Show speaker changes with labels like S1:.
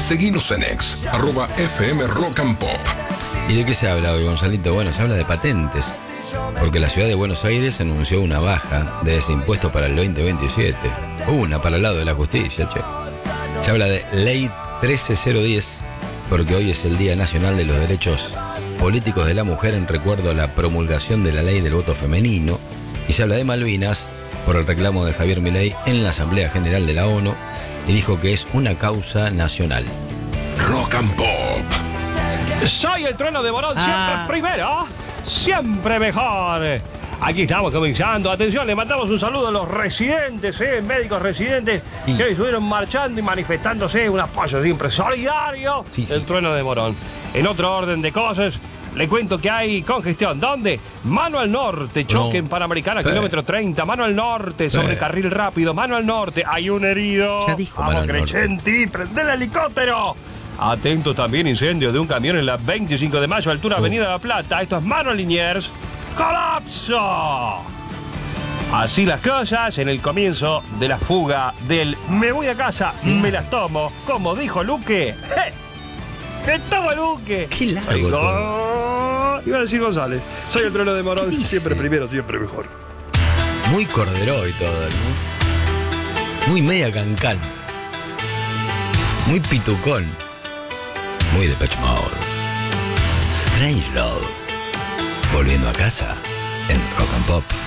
S1: Seguinos en X, @FM Rock and Pop.
S2: ¿Y de qué se habla hoy, Gonzalito? Bueno, se habla de patentes, porque la ciudad de Buenos Aires anunció una baja de ese impuesto para el 2027. Una para el lado de la justicia, che. Se habla de Ley 13010, porque hoy es el Día Nacional de los Derechos Políticos de la Mujer en recuerdo a la promulgación de la Ley del Voto Femenino. Y se habla de Malvinas por el reclamo de Javier Milei en la Asamblea General de la ONU, y dijo que es una causa nacional.
S1: Rock and Pop.
S3: Soy el trueno de Morón, siempre primero, siempre mejor. Aquí estamos comenzando. Atención, le mandamos un saludo a los residentes, médicos residentes, que hoy estuvieron marchando y manifestándose un apoyo siempre solidario del trueno de Morón. En otro orden de cosas, le cuento que hay congestión. ¿Dónde? Mano al norte, choque en Panamericana, kilómetro 30. Mano al norte, sobre carril rápido. Mano al norte, hay un herido.
S2: Ya dijo
S3: Vamos,
S2: mano al norte.
S3: Crescenti, prende el helicóptero. Atento también, incendio de un camión en la 25 de mayo, altura Avenida La Plata. Esto es Mano Liniers. ¡Colapso! Así las cosas en el comienzo de la fuga del me voy a casa, me las tomo. Como dijo Luque. ¡Me tomo Luque!
S2: ¡Qué largo todo!
S3: Iba a decir González. Soy el trono de Morón,
S2: ¿Qué dice?
S3: siempre primero, siempre mejor.
S2: Muy cordero y todo, ¿no? Muy media cancán. Muy pitucón. Muy Depeche Mode. Strange Love. Volviendo a casa en Rock and Pop.